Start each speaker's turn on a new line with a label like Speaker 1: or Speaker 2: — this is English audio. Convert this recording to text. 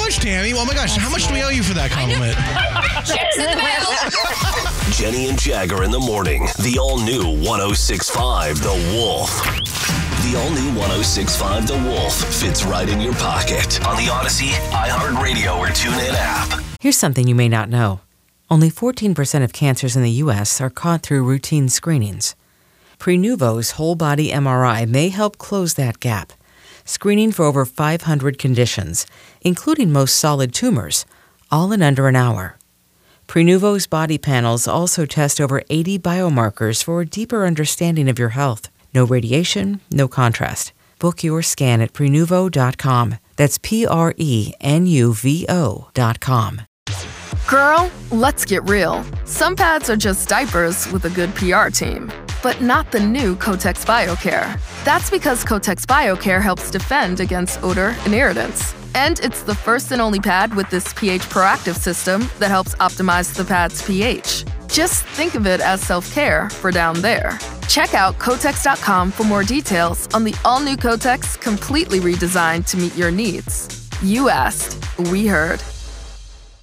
Speaker 1: much, Tammy. Oh my gosh, how much do we owe you for that compliment?
Speaker 2: Jenny and Jagger in the morning. The all-new 106.5 The Wolf. The all-new 106.5 The Wolf fits right in your pocket on the Odyssey, iHeartRadio, or TuneIn app.
Speaker 3: Here's something you may not know. Only 14% of cancers in the U.S. are caught through routine screenings. Prenuvo's whole-body MRI may help close that gap, screening for over 500 conditions, including most solid tumors, all in under an hour. Prenuvo's body panels also test over 80 biomarkers for a deeper understanding of your health. No radiation, no contrast. Book your scan at Prenuvo.com. That's Prenuvo.com.
Speaker 4: Girl, let's get real. Some pads are just diapers with a good PR team, but not the new Kotex BioCare. That's because Kotex BioCare helps defend against odor and irritants. And it's the first and only pad with this pH proactive system that helps optimize the pad's pH. Just think of it as self-care for down there. Check out Kotex.com for more details on the all-new Kotex, completely redesigned to meet your needs. You asked, we heard.